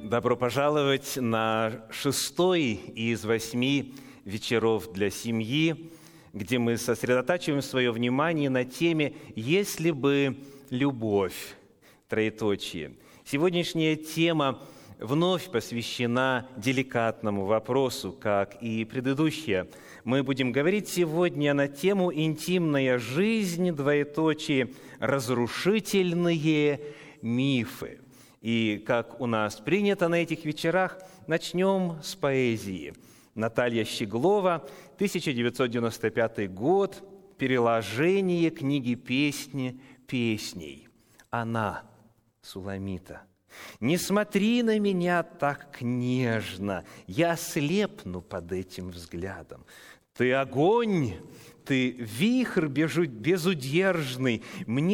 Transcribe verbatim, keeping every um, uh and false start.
Добро пожаловать на шестой из восьми вечеров для семьи, где мы сосредотачиваем свое внимание на теме «Если бы любовь?» Троеточие. Сегодняшняя тема вновь посвящена деликатному вопросу, как и предыдущая. Мы будем говорить сегодня на тему «Интимная жизнь», двоеточие, «Разрушительные мифы». И, как у нас принято на этих вечерах, начнем с поэзии. Наталья Щеглова, тысяча девятьсот девяносто пятый год, переложение книги песни песней. Она, Суламита. «Не смотри на меня так нежно, я слепну под этим взглядом. Ты огонь, ты вихрь безудержный, мне